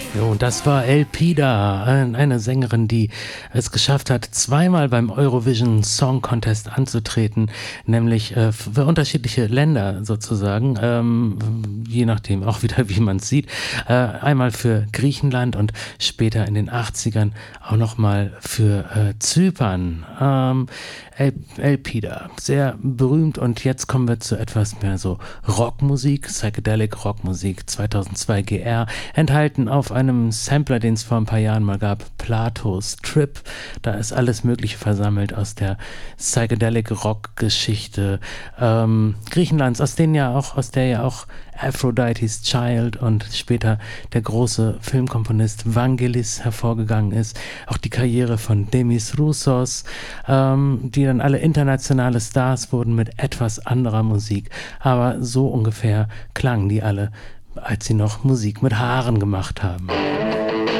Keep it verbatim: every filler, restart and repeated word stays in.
Jo, das war Elpida, eine Sängerin, die es geschafft hat, zweimal beim Eurovision Song Contest anzutreten, nämlich äh, für unterschiedliche Länder sozusagen, ähm, je nachdem auch wieder, wie man es sieht. Äh, einmal für Griechenland und später in den achtzigern auch nochmal für äh, Zypern. Ähm, El Elpida, sehr berühmt, und jetzt kommen wir zu etwas mehr so Rockmusik, Psychedelic Rockmusik, zweitausendzwei G R, enthalten auf einem Sampler, den es vor ein paar Jahren mal gab, Platos Trip. Da ist alles Mögliche versammelt aus der Psychedelic Rock Geschichte ähm, Griechenlands, aus denen ja auch, aus der ja auch Aphrodite's Child und später der große Filmkomponist Vangelis hervorgegangen ist. Auch die Karriere von Demis Roussos, ähm, die dann alle internationale Stars wurden mit etwas anderer Musik. Aber so ungefähr klangen die alle, als sie noch Musik mit Haaren gemacht haben.